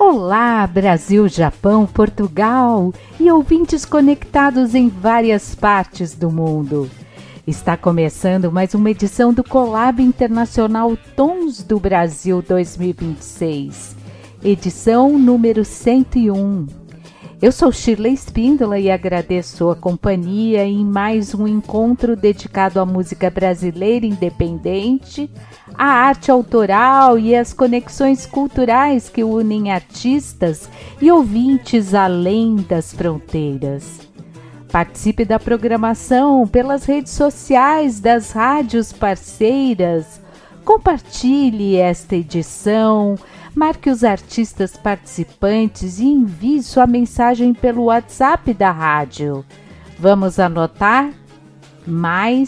Olá, Brasil, Japão, Portugal e ouvintes conectados em várias partes do mundo. Está começando mais uma edição do Collab Internacional Tons do Brasil 2026, edição número 101. Eu sou Shirley Espíndola e agradeço sua companhia em mais um encontro dedicado à música brasileira independente, à arte autoral e às conexões culturais que unem artistas e ouvintes além das fronteiras. Participe da programação pelas redes sociais das rádios parceiras. Compartilhe esta edição, marque os artistas participantes e envie sua mensagem pelo WhatsApp da rádio. Vamos anotar? Mais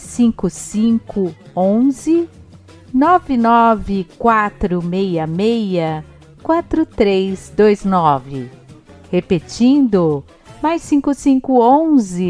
5511 99466 4329. Repetindo, mais 5511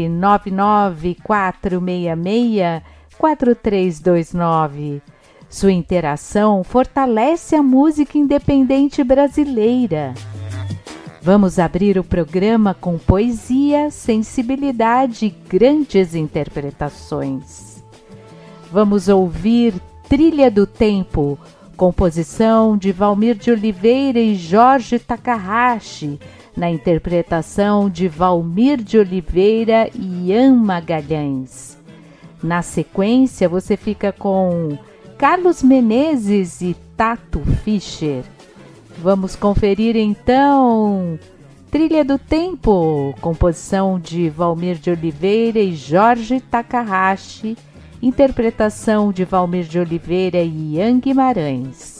99466 4329. Sua interação fortalece a música independente brasileira. Vamos abrir o programa com poesia, sensibilidade e grandes interpretações. Vamos ouvir Trilha do Tempo, composição de Valmir de Oliveira e Jorge Takahashi, na interpretação de Valmir de Oliveira e Ian Magalhães. Na sequência, você fica com Carlos Menezes e Tato Fischer. Vamos conferir então Trilha do Tempo, composição de Valmir de Oliveira e Jorge Takahashi, interpretação de Valmir de Oliveira e Ian Guimarães.